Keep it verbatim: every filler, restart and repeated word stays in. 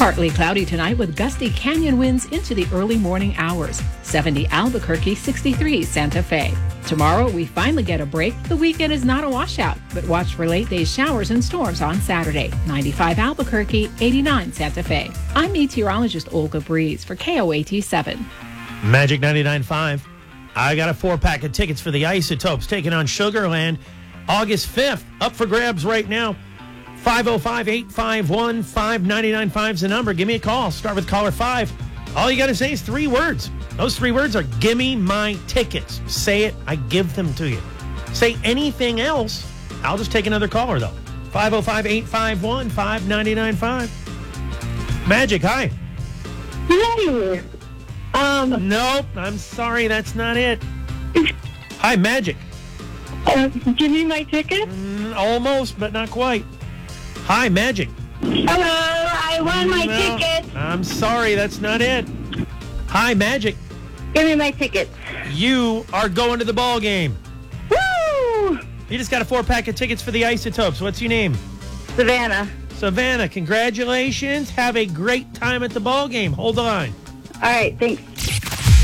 Partly cloudy tonight with gusty canyon winds into the early morning hours. seventy Albuquerque, sixty-three Santa Fe. Tomorrow, we finally get a break. The weekend is not a washout, but watch for late day showers and storms on Saturday. ninety-five Albuquerque, eighty-nine Santa Fe. I'm meteorologist Olga Breeze for K O A T seven. Magic ninety-nine point five. I got a four-pack of tickets for the Isotopes taking on Sugarland August fifth. Up for grabs right now. five oh five, eight five one, five nine nine five is the number. Give me a call. Start with caller five. All you got to say is three words. Those three words are, give me my tickets. Say it, I give them to you. Say anything else, I'll just take another caller, though. five oh five, eight five one, five nine nine five. Magic, hi. Hey. Um, Nope, I'm sorry, that's not it. Hi, Magic. Uh, give me my ticket? Mm, almost, but not quite. Hi, Magic. Hello, I won my No, ticket. I'm sorry, that's not it. Hi, Magic. Give me my ticket. You are going to the ball game. Woo! You just got a four-pack of tickets for the Isotopes. What's your name? Savannah. Savannah, congratulations. Have a great time at the ball game. Hold the line. All right, thanks.